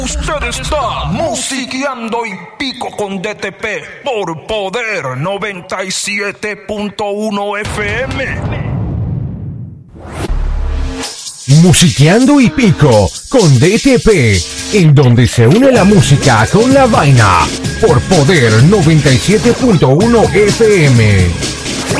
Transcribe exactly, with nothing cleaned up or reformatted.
Usted está musiqueando y pico con D T P por Poder noventa y siete punto uno F M. Musiqueando y pico con D T P, en donde se une la música con la vaina por Poder noventa y siete punto uno F M.